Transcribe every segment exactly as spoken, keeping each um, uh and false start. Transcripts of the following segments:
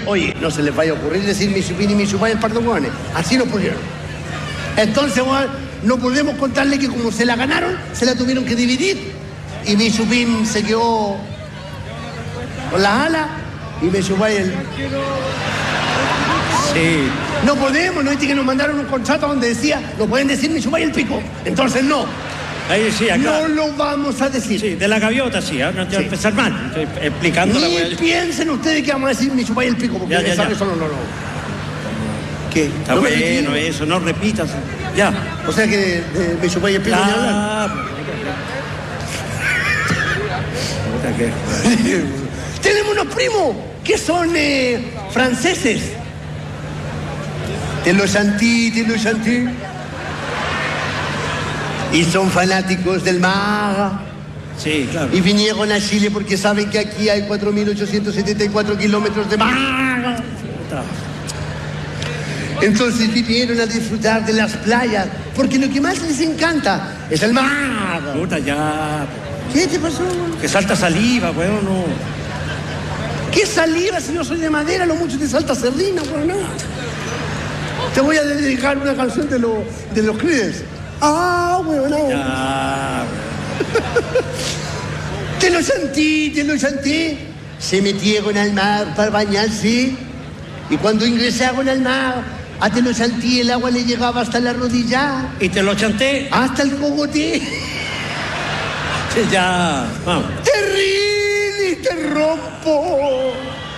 oye, no se les vaya a ocurrir decir mi chupín y mi chupay en par de hueones. Así lo pusieron. Entonces, weón, no podemos contarle que como se la ganaron, se la tuvieron que dividir. Y mi chupín se quedó con las alas y me chupay el... Sí. No podemos, no es que nos mandaron un contrato donde decía, no pueden decir mi chupay el pico. Entonces no. Ahí sí, acá. No lo vamos a decir. Sí, de la gaviota sí, ¿eh? No te voy a empezar mal. Estoy explicando Ni la weá. piensen ustedes que vamos a decir mi chupay el pico, porque Ya, ya, eso, ya. eso no, no, no. ¿Qué? Está ¿No me bueno refiero? eso, no repitas. Ya. O sea que de, de mi chupay el pico ni hablar. Ah, puta que- Tenemos unos primos que son eh, franceses. Te lo sentí, te lo sentí. Y son fanáticos del mar. Sí, claro. Y vinieron a Chile porque saben que aquí hay cuatro mil ochocientos setenta y cuatro kilómetros de mar. Entonces vinieron a disfrutar de las playas, porque lo que más les encanta es el mar. Puta, ya. ¿Qué te pasó? Que salta saliva, weón, no. ¿Qué saliva si yo soy de madera? Lo mucho te salta serrina, weón, no. Te voy a dedicar una canción de, lo, de los Creedence. Ah, weón, no. Ya. Te lo sentí, te lo sentí. Se metieron al mar para bañarse. Y cuando ingresaron al mar, a te lo sentí, el agua le llegaba hasta la rodilla. Y te lo chanté. Hasta el cogote. Sí, ya. Vamos. Te ríes y te rompo.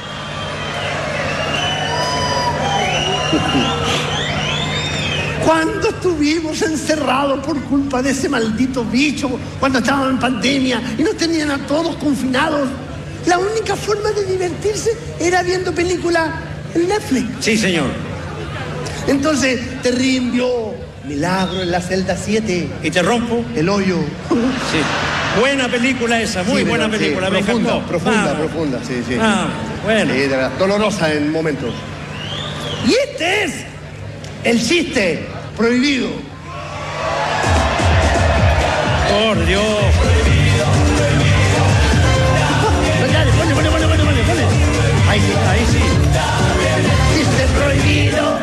Cuando estuvimos encerrados por culpa de ese maldito bicho, cuando estábamos en pandemia y nos tenían a todos confinados, la única forma de divertirse era viendo películas en Netflix. Sí, señor. Entonces, Terrín vio Milagro en la celda siete, Y te rompo. El hoyo. Sí. Buena película esa, muy Sí, buena pero, película. sí, me profunda, encantó. profunda, Ah, profunda, sí, sí. Ah, bueno. Sí, de verdad, dolorosa en momentos. Y este es el chiste prohibido. Por Dios. Dale, ponle, ponle, ponle, ponle, ponle, ponle. Ahí sí, Ahí sí. chiste prohibido.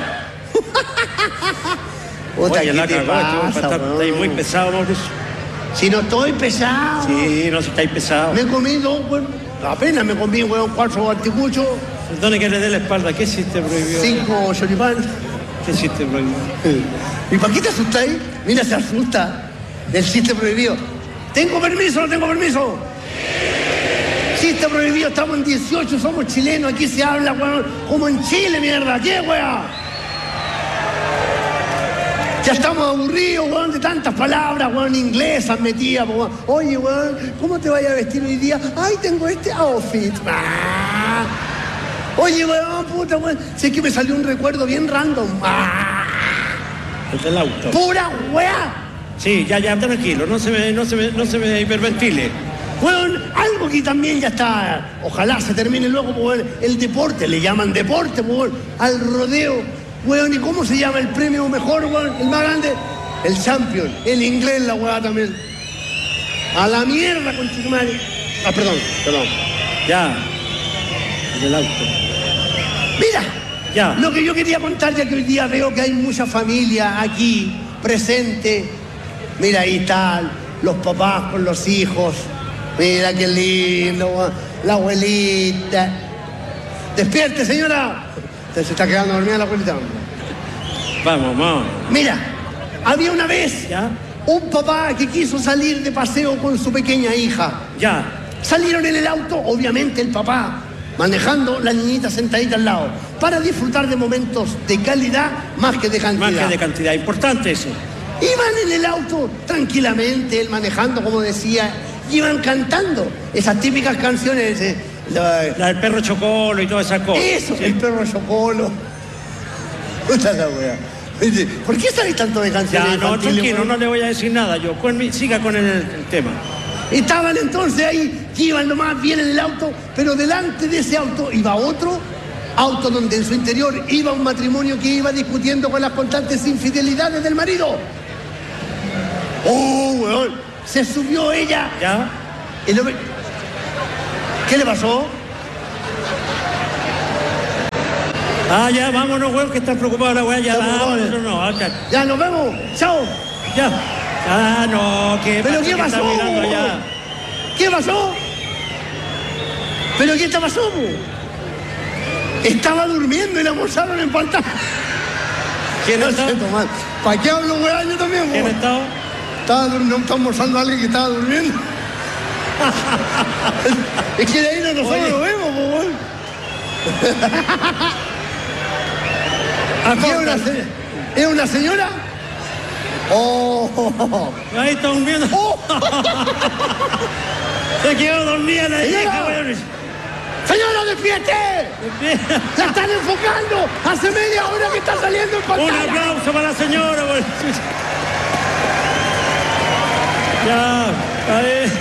Puta, Oye, ¿qué la te cagó, estuvo pasa, bastante- weón? estáis muy pesado, Mauricio. Si no estoy pesado. Sí, no, si estáis pesado. Me he comido, weón, apenas me comí, weón, cuatro anticuchos, Perdone que le dé la espalda. ¿Qué hiciste prohibido? cinco choripán. ¿Qué hiciste prohibido? ¿Y para qué te asustáis? Mira, se asusta del chiste prohibido. ¿Tengo permiso o no tengo permiso? Chiste prohibido, estamos en dieciocho, somos chilenos, aquí se habla, weón, como en Chile, mierda. ¿Qué, weón? Ya estamos aburridos, weón, de tantas palabras, weón, inglesas metidas, weón. Oye, weón, ¿cómo te vayas a vestir hoy día? Ay, tengo este outfit. Ah. Oye, weón, puta, weón, sé que me salió un recuerdo bien random. Ah. El del auto. Pura weá. Sí, ya, ya, tranquilo. No se me, no se me, no se me hiperventile. Weón, algo que también ya está, ojalá se termine luego, weón, el deporte, le llaman deporte, weón, al rodeo. Weón, ¿y cómo se llama el premio mejor, weón? El más grande. El champion. El inglés, la weá también. A la mierda, conchetumare. Ah, perdón, perdón. Ya. El del auto. Mira, Ya. lo que yo quería contar, ya que hoy día veo que hay mucha familia aquí, presente. Mira, ahí están los papás con los hijos. Mira qué lindo, weón. La abuelita. Despierte, señora. Se está quedando dormida la abuelita. Vamos, vamos. Mira, había una vez Ya. un papá que quiso salir de paseo con su pequeña hija. Ya. Salieron en el auto, obviamente el papá manejando, la niñita sentadita al lado, para disfrutar de momentos de calidad más que de cantidad. Más que de cantidad. Importante eso. Iban en el auto tranquilamente, él manejando, como decía, iban cantando esas típicas canciones. eh, la- La del perro chocolo y todas esas cosas. Eso, Sí. el perro chocolo. Puta la wea. Dice, ¿por qué sabes tanto de canciones Ya, no, infantiles, tranquilo, weón? no le voy a decir nada yo. Con mi- siga con el, el tema. Estaban entonces ahí, que iban lo más bien en el auto, pero delante de ese auto iba otro auto donde en su interior iba un matrimonio que iba discutiendo con las constantes infidelidades del marido. ¡Oh, weón! Se subió ella. ¿Ya? y lo ve- ¿Qué le pasó? Ah, ya, vámonos, weón, que estás preocupado la weá. Ya, Estamos vámonos. preocupados. No, no, acá. Ya, nos vemos. Chao. Ya. Ah, no, ¿qué ¿Pero pasa? qué ¿Qué pasó? estás mirando allá? ¿Qué pasó? ¿Pero qué está pasó? Estaba durmiendo y la almorzaron en pantalla. ¿Quién está? ¿Para qué hablo, weá? Yo también, ¿Quién weón. está? Estaba durmiendo, está almorzando a alguien que estaba durmiendo. Es que de ahí no nosotros Oye. lo vemos, po, weón. ¿Qué es una señora? ¿Es una señora? Oh, Ahí está durmiendo. oh. Se quedó dormida la Señora. vieja, weón. ¡Señora, despierte! ¡La están enfocando! ¡Hace media hora que está saliendo en Un pantalla! aplauso para la señora, weón. Ya, ahí.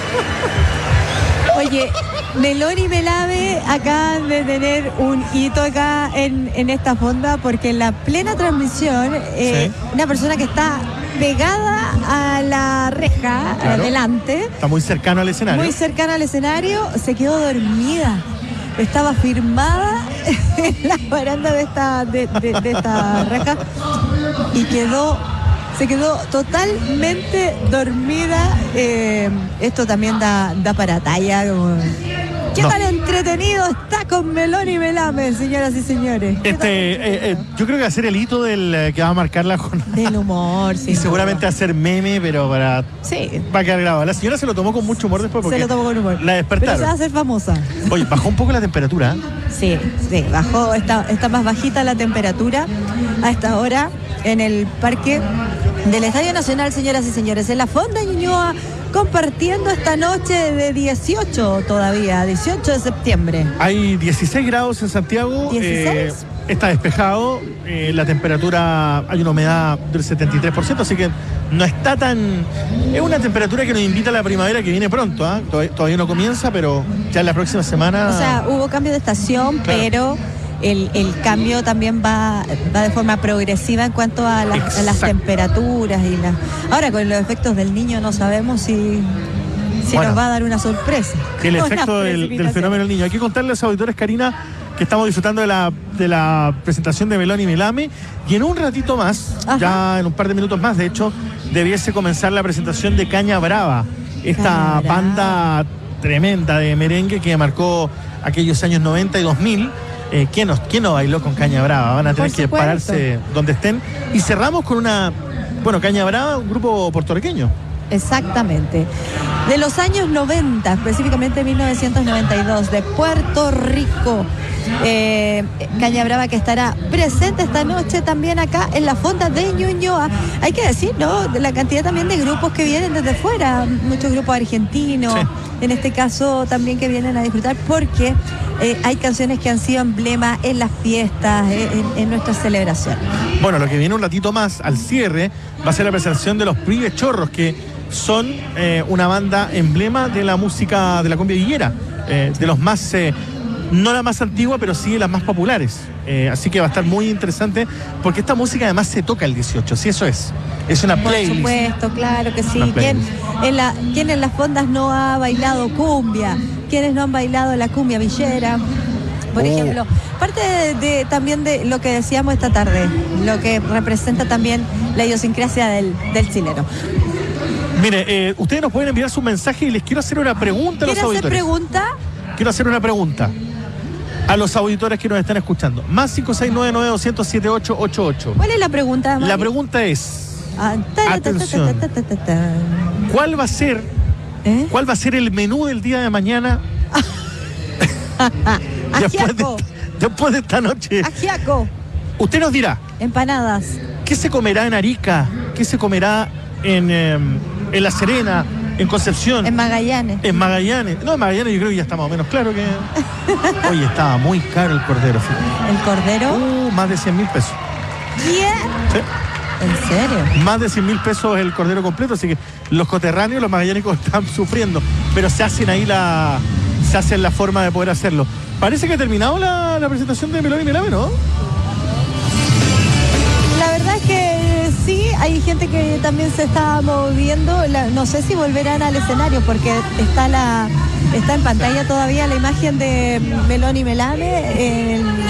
Oye, Melón y Melame acaban de tener un hito acá en, en esta fonda porque en la plena transmisión eh, Sí. una persona que está pegada a la reja, Claro. adelante, Está muy cercano al escenario. muy cercana al escenario, se quedó dormida. Estaba firmada en la baranda de esta, de, de- de esta reja y quedó, se quedó totalmente dormida. Eh, esto también da, da para talla. Como, ¿qué No. tan entretenido está con Melón y Melame, señoras y señores? ¿Qué tan Este, eh, eh, yo creo que va a ser el hito del eh, que va a marcar la jornada. Del humor, sí. Y seguramente va a ser meme, pero para Sí, va a quedar grabado. La señora se lo tomó con mucho humor después porque se lo tomó con humor. la Pero se va a despertaron. hacer famosa. Oye, bajó un poco la temperatura. ¿eh? Sí, sí, bajó, está, está más bajita la temperatura a esta hora en el parque del Estadio Nacional, señoras y señores, en la Fonda Ñuñoa, compartiendo esta noche de dieciocho todavía, dieciocho de septiembre. Hay dieciséis grados en Santiago. ¿dieciséis? eh, está despejado. eh, la temperatura, hay una humedad del setenta y tres por ciento, así que no está tan... Es una temperatura que nos invita a la primavera que viene pronto. ¿ah? Todavía, todavía no comienza, pero ya en la próxima semana... O sea, hubo cambio de estación, Claro. pero el, el cambio también va, va de forma progresiva en cuanto a, las- a las Exacto. temperaturas y la. Ahora con los efectos del niño no sabemos si, si Bueno. nos va a dar una sorpresa. El Una efecto del, del precipitación. fenómeno del niño. Hay que contarle a los auditores, Karina, que estamos disfrutando de la, de la presentación de Melón y Melame. Y en un ratito más, Ajá. ya en un par de minutos más, de hecho, debiese comenzar la presentación de Caña Brava. Esta Caña Brava. banda tremenda de merengue que marcó aquellos años noventa y dos mil. Eh, ¿quién, nos, ¿Quién no bailó con Caña Brava? Van a tener Por que supuesto. pararse donde estén. Y cerramos con una... Bueno, Caña Brava, un grupo puertorriqueño. Exactamente. De los años noventa, específicamente mil novecientos noventa y dos, de Puerto Rico. Eh, Caña Brava que estará presente esta noche también acá en la Fonda de Ñuñoa. Hay que decir, ¿no? De la cantidad también de grupos que vienen desde fuera, muchos grupos argentinos, Sí. en este caso también que vienen a disfrutar porque eh, hay canciones que han sido emblema en las fiestas, eh, en, en nuestras celebraciones. Bueno, lo que viene un ratito más al cierre va a ser la presentación de los Pibes Chorros, que son eh, una banda emblema de la música de la cumbia villera, eh, de los más, eh, no la más antigua, pero sí de las más populares. Eh, así que va a estar muy interesante, porque esta música además se toca el dieciocho, sí, eso es. Es una Por playlist. supuesto, claro que sí. Una ¿Quién playlist. en, la, ¿Quién en las fondas no ha bailado cumbia? ¿Quiénes no han bailado la cumbia villera? Por Oh. ejemplo, parte de, de- también de lo que decíamos esta tarde, lo que representa también la idiosincrasia del, del chileno. Mire, eh, ustedes nos pueden enviar su mensaje y les quiero hacer una pregunta a los ¿Quiere hacer auditores. pregunta? Quiero hacer una pregunta a los auditores que nos están escuchando. Más cinco seis nueve nueve dos cero cero siete ocho ocho ocho. ¿Cuál es la pregunta, Mari? La pregunta es, Ah, ta, ta, ta, ta, Atención. ta, ta, ta, ta. ¿cuál va a ser, ¿Eh? cuál va a ser el menú del día de mañana después, de, Ajiaco, después de esta noche? ajiaco, Usted nos dirá, empanadas. ¿qué se comerá en Arica? ¿Qué se comerá en, eh, en La Serena? ¿En Concepción? En Magallanes. En Magallanes. No, en Magallanes yo creo que ya está más o menos claro que... Oye, estaba muy caro el cordero. fíjate. El cordero. Uh, más de cien mil pesos. ¿Quién? Sí. ¿En serio? Más de cien mil pesos el cordero completo, así que los coterráneos, los magallánicos están sufriendo, pero se hacen ahí la... se hacen la forma de poder hacerlo. Parece que ha terminado la, la presentación de Melón y Melame, ¿no? La verdad es que sí, hay gente que también se está moviendo. La- no sé si volverán al escenario porque está la está en pantalla todavía la imagen de Melón y Melame. en